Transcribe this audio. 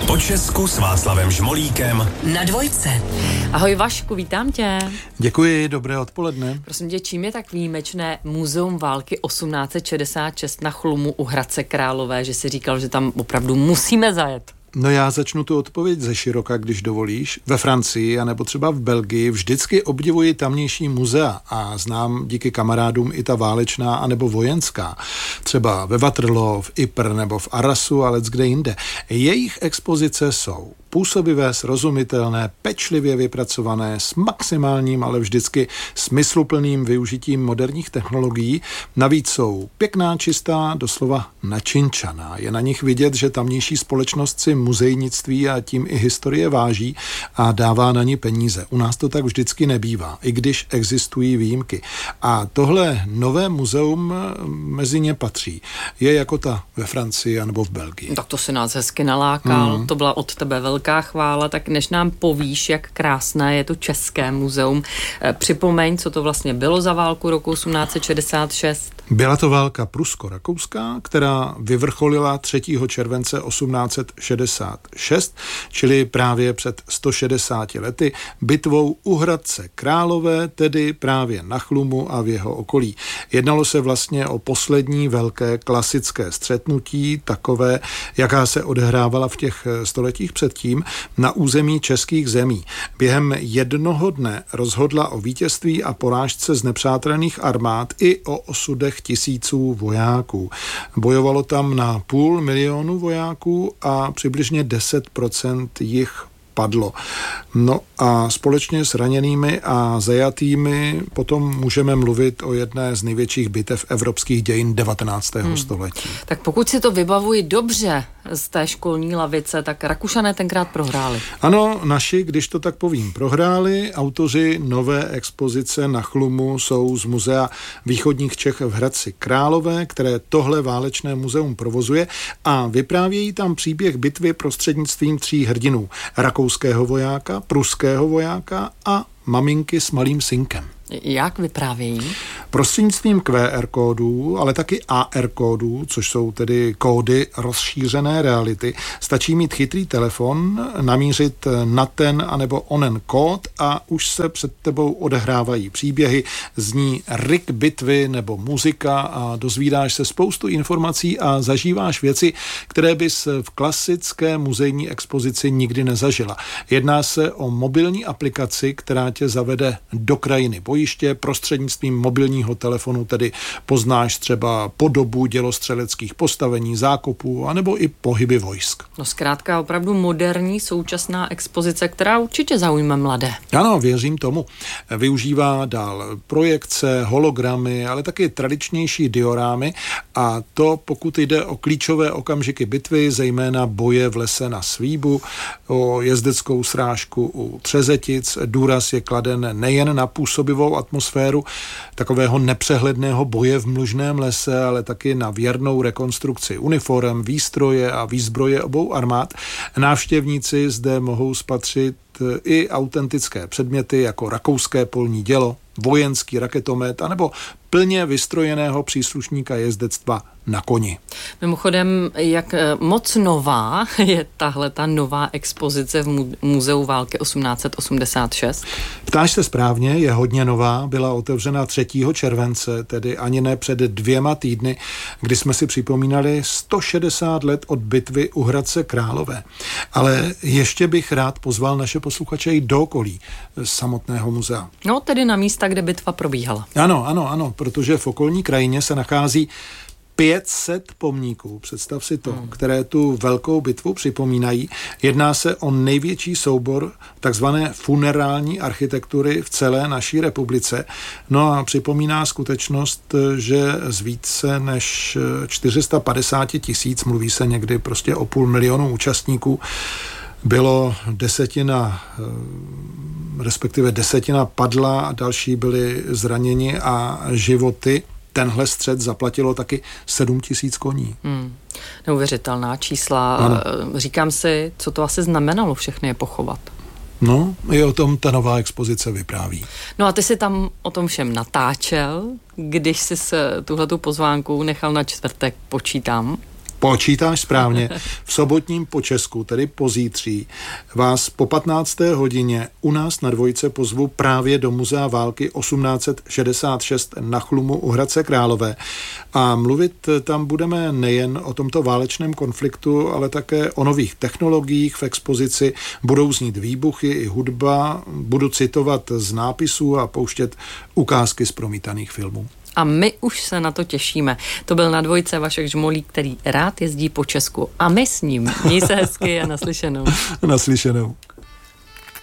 Po Česku s Václavem Žmolíkem na Dvojce. Ahoj Vašku, vítám tě. Děkuji, dobré odpoledne. Prosím tě, čím je tak výjimečné Muzeum války 1866 na Chlumu u Hradce Králové, že si říkal, že tam opravdu musíme zajet? No já začnu tu odpověď ze široka, když dovolíš. Ve Francii anebo třeba v Belgii vždycky obdivuji tamnější muzea a znám díky kamarádům i ta válečná anebo vojenská. Třeba ve Waterloo, v Ypres nebo v Arrasu a leckde jinde. Jejich expozice jsou působivé, srozumitelné, pečlivě vypracované, s maximálním, ale vždycky smysluplným využitím moderních technologií. Navíc jsou pěkná, čistá, doslova načinčaná. Je na nich vidět, že tamnější společnost si muzejnictví a tím i historie váží a dává na ní peníze. U nás to tak vždycky nebývá, i když existují výjimky. A tohle nové muzeum mezi ně patří. Je jako ta ve Francii anebo v Belgii. Tak to si nás hezky nalákal, to byla od tebe velká chvála, tak než nám povíš, jak krásné je to České muzeum, připomeň, co to vlastně bylo za válku roku 1866. Byla to válka prusko-rakouská, která vyvrcholila 3. července 1866, čili právě před 160 lety, bitvou u Hradce Králové, tedy právě na Chlumu a v jeho okolí. Jednalo se vlastně o poslední velké klasické střetnutí, takové, jaká se odehrávala v těch stoletích předtím na území českých zemí. Během jednoho dne rozhodla o vítězství a porážce znepřátelených armád i o osudech tisíců vojáků. Bojovalo tam na 500 000 vojáků a přibližně 10% jich padlo. No a společně s raněnými a zajatými potom můžeme mluvit o jedné z největších bitev evropských dějin 19. století. Tak pokud si to vybavuji dobře z té školní lavice, tak Rakušané tenkrát prohráli. Ano, naši, když to tak povím, prohráli. Autoři nové expozice na Chlumu jsou z Muzea východních Čech v Hradci Králové, které tohle válečné muzeum provozuje a vyprávějí tam příběh bitvy prostřednictvím 3 hrdinů. Rakouského vojáka, pruského vojáka a maminky s malým synkem. Jak vyprávějí? Prostřednictvím QR kódů, ale taky AR kódů, což jsou tedy kódy rozšířené reality, stačí mít chytrý telefon, namířit na ten anebo onen kód a už se před tebou odehrávají příběhy, zní ryk bitvy nebo muzika a dozvídáš se spoustu informací a zažíváš věci, které bys v klasické muzejní expozici nikdy nezažila. Jedná se o mobilní aplikaci, která tě zavede do krajiny bojiště. Prostřednictvím mobilního telefonu tedy poznáš třeba podobu dělostřeleckých postavení, zákopů anebo i pohyby vojsk. No zkrátka opravdu moderní současná expozice, která určitě zaujme mladé. Ano, věřím tomu. Využívá dál projekce, hologramy, ale taky tradičnější diorámy a to pokud jde o klíčové okamžiky bitvy, zejména boje v lese na Svíbu, o jezdeckou srážku u Třezetic. Důraz je kladen nejen na působivou atmosféru takového nepřehledného boje v mlžném lese, ale taky na věrnou rekonstrukci uniforem, výstroje a výzbroje obou armád. Návštěvníci zde mohou spatřit i autentické předměty jako rakouské polní dělo, vojenský raketomet anebo plně vystrojeného příslušníka jezdectva na koni. Mimochodem, jak moc nová je tahle ta nová expozice v Muzeu války 1886? Ptáš se správně, je hodně nová, byla otevřena 3. července, tedy ani ne před 2 týdny, kdy jsme si připomínali 160 let od bitvy u Hradce Králové. Ale ještě bych rád pozval naše posluchače i do okolí samotného muzea. No, tedy na místa, kde bitva probíhala. Ano, protože v okolní krajině se nachází 500 pomníků, představ si to, které tu velkou bitvu připomínají. Jedná se o největší soubor takzvané funerální architektury v celé naší republice. No a připomíná skutečnost, že z více než 450 000, mluví se někdy prostě o 500 000 účastníků, bylo desetina padla a další byli zraněni a životy. Tenhle střet zaplatilo taky 7 000 koní. Neuvěřitelná čísla. Ano. Říkám si, co to asi znamenalo všechny je pochovat. No, i o tom ta nová expozice vypráví. No a ty si tam o tom všem natáčel, když jsi tuhletu pozvánku nechal na čtvrtek, počítám. Počítáš správně. V sobotním počesku, tedy pozítří, vás po 15. hodině u nás na Dvojce pozvu právě do Muzea války 1866 na Chlumu u Hradce Králové. A mluvit tam budeme nejen o tomto válečném konfliktu, ale také o nových technologiích v expozici. Budou znít výbuchy i hudba, budu citovat z nápisů a pouštět ukázky z promítaných filmů. A my už se na to těšíme. To byl na Dvojce Vašek Žmolík, který rád jezdí po Česku. A my s ním. Měj se hezky a naslyšenou. Naslyšenou.